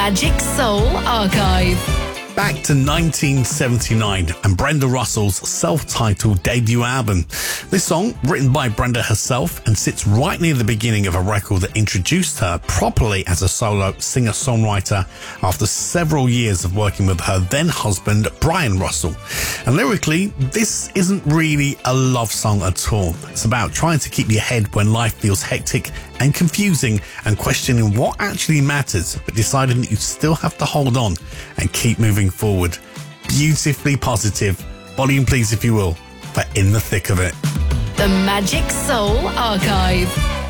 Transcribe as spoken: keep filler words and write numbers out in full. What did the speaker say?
Magic Soul Archive. Back to nineteen seventy-nine and Brenda Russell's self-titled debut album. This song, written by Brenda herself and sits right near the beginning of a record that introduced her properly as a solo singer-songwriter after several years of working with her then-husband, Brian Russell. And lyrically, this isn't really a love song at all. It's about trying to keep your head when life feels hectic and confusing and questioning what actually matters, but deciding that you still have to hold on and keep moving forward. Beautifully positive. Volume please if you will, but in the thick of it. The Magic Soul Archive.